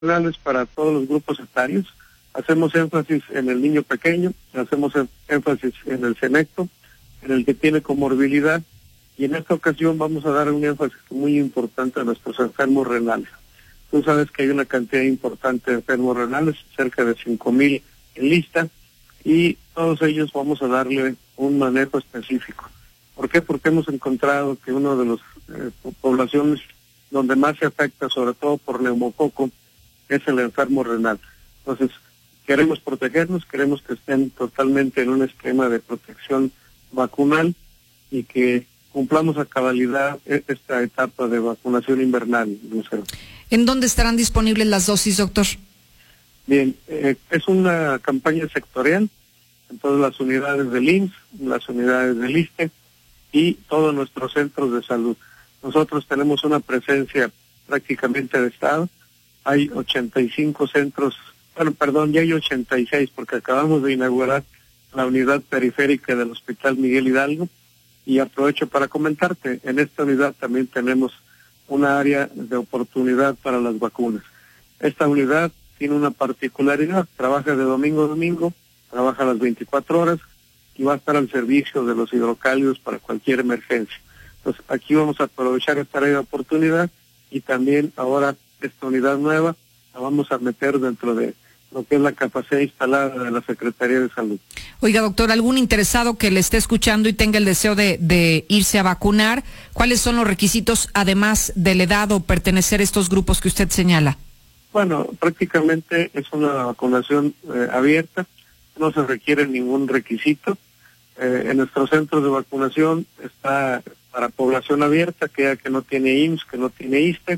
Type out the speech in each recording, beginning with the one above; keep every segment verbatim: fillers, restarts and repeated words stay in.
para todos los grupos etarios. Hacemos énfasis en el niño pequeño, hacemos énfasis en el senecto, en el que tiene comorbilidad, y en esta ocasión vamos a dar un énfasis muy importante a nuestros enfermos renales. Tú sabes que hay una cantidad importante de enfermos renales, cerca de cinco mil en lista, y todos ellos vamos a darle un manejo específico. ¿Por qué? Porque hemos encontrado que una de las eh, poblaciones donde más se afecta, sobre todo por neumococo, es el enfermo renal. Entonces, queremos protegernos, queremos que estén totalmente en un esquema de protección vacunal y que cumplamos a cabalidad esta etapa de vacunación invernal, Lucero. ¿En dónde estarán disponibles las dosis, doctor? Bien, eh, es una campaña sectorial en todas las unidades del I M S S, las unidades del ISSSTE y todos nuestros centros de salud. Nosotros tenemos una presencia prácticamente de estado. Hay ochenta y cinco centros, bueno, perdón, ya hay ochenta y seis porque acabamos de inaugurar la unidad periférica del Hospital Miguel Hidalgo, y aprovecho para comentarte, en esta unidad también tenemos una área de oportunidad para las vacunas. Esta unidad tiene una particularidad, trabaja de domingo a domingo, trabaja las veinticuatro horas y va a estar al servicio de los hidrocálidos para cualquier emergencia. Entonces, aquí vamos a aprovechar esta área de oportunidad, y también ahora esta unidad nueva la vamos a meter dentro de lo que es la capacidad instalada de la Secretaría de Salud. Oiga, doctor, ¿algún interesado que le esté escuchando y tenga el deseo de, de irse a vacunar? ¿Cuáles son los requisitos, además de la edad o pertenecer a estos grupos que usted señala? Bueno, prácticamente es una vacunación eh, abierta, no se requiere ningún requisito. Eh, en nuestros centros de vacunación está para población abierta, aquella que no tiene I M S S, que no tiene ISSSTE,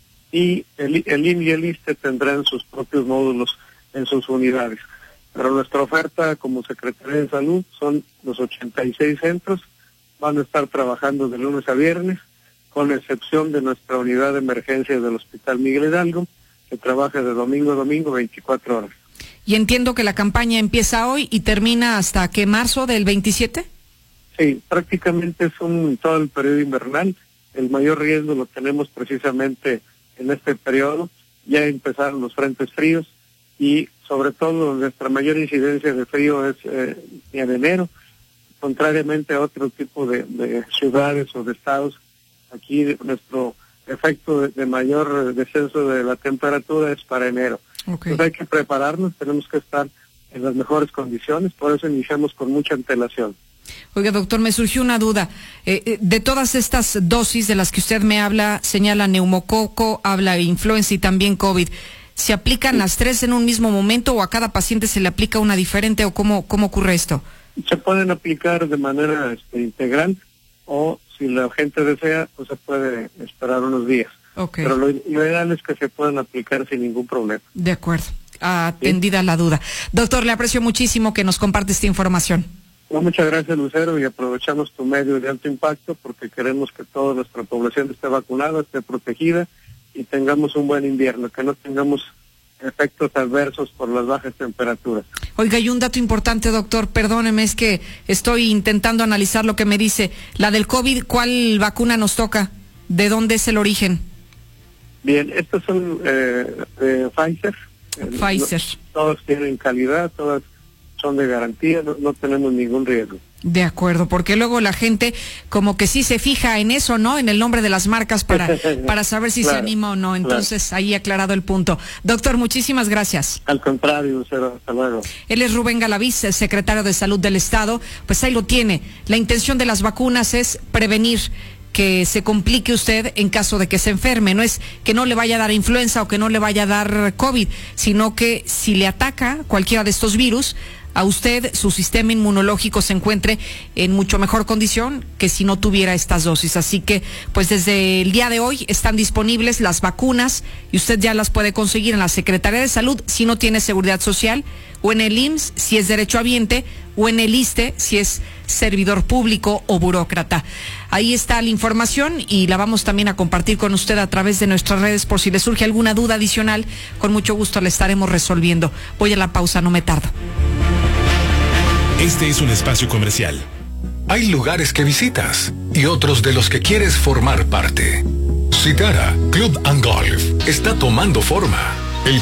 y el, el I M S S y el ISSSTE tendrán sus propios módulos en sus unidades. Pero nuestra oferta como Secretaría de Salud son los ochenta y seis centros, van a estar trabajando de lunes a viernes, con excepción de nuestra unidad de emergencia del Hospital Miguel Hidalgo, que trabaja de domingo a domingo veinticuatro horas. Y entiendo que la campaña empieza hoy y termina hasta ¿qué, marzo del veintisiete? Sí, prácticamente es un todo el periodo invernal. El mayor riesgo lo tenemos precisamente en este periodo. Ya empezaron los frentes fríos y sobre todo nuestra mayor incidencia de frío es eh, en enero, contrariamente a otro tipo de, de ciudades o de estados. Aquí nuestro efecto de, de mayor descenso de la temperatura es para enero. Okay. Entonces hay que prepararnos, tenemos que estar en las mejores condiciones, por eso iniciamos con mucha antelación. Oiga, doctor, me surgió una duda. Eh, de todas estas dosis de las que usted me habla, señala neumococo, habla de influenza y también COVID, ¿se aplican sí. las tres en un mismo momento o a cada paciente se le aplica una diferente o cómo, cómo ocurre esto? Se pueden aplicar de manera este, integral, o si la gente desea, pues se puede esperar unos días. Okay. Pero lo, lo ideal es que se puedan aplicar sin ningún problema. De acuerdo, atendida ¿Sí? la duda. Doctor, le aprecio muchísimo que nos comparte esta información. Bueno, muchas gracias, Lucero, y aprovechamos tu medio de alto impacto porque queremos que toda nuestra población esté vacunada, esté protegida y tengamos un buen invierno, que no tengamos efectos adversos por las bajas temperaturas. Oiga, y un dato importante, doctor, perdóneme, es que estoy intentando analizar lo que me dice. La del COVID, ¿cuál vacuna nos toca? ¿De dónde es el origen? Bien, estos son eh, de Pfizer. Pfizer. Eh, no, todos tienen calidad, todas son de garantía, no, no tenemos ningún riesgo. De acuerdo, porque luego la gente como que sí se fija en eso, ¿no? En el nombre de las marcas para para saber si claro, se anima o no. Entonces, claro. Ahí aclarado el punto. Doctor, muchísimas gracias. Al contrario, Lucero, hasta luego. Él es Rubén Galaviz, secretario de Salud del Estado. Pues ahí lo tiene. La intención de las vacunas es prevenir que se complique usted en caso de que se enferme. No es que no le vaya a dar influenza o que no le vaya a dar COVID, sino que si le ataca cualquiera de estos virus, a usted su sistema inmunológico se encuentre en mucho mejor condición que si no tuviera estas dosis. Así que, pues desde el día de hoy están disponibles las vacunas y usted ya las puede conseguir en la Secretaría de Salud si no tiene Seguridad Social, o en el I M S S si es derechohabiente, o en el ISSSTE si es servidor público o burócrata. Ahí está la información y la vamos también a compartir con usted a través de nuestras redes por si le surge alguna duda adicional. Con mucho gusto la estaremos resolviendo. Voy a la pausa, no me tardo. Este es un espacio comercial. Hay lugares que visitas y otros de los que quieres formar parte. Citara Club and Golf está tomando forma.